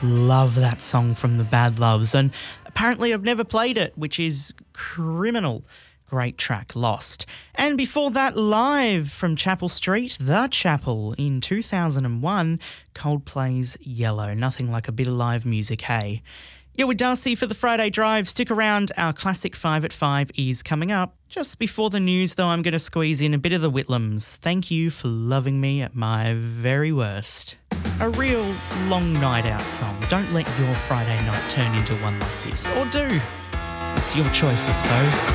Love that song from the Bad Loves, and apparently I've never played it, which is criminal. Great track, Lost. And before that, live from Chapel Street, The Chapel, in 2001, Coldplay's Yellow. Nothing like a bit of live music, hey? You're with Darcy for the Friday Drive. Stick around, our classic 5 at 5 is coming up. Just before the news, though, I'm going to squeeze in a bit of the Whitlams. Thank you for loving me at my very worst. A real long night out song. Don't let your Friday night turn into one like this. Or do. It's your choice, I suppose.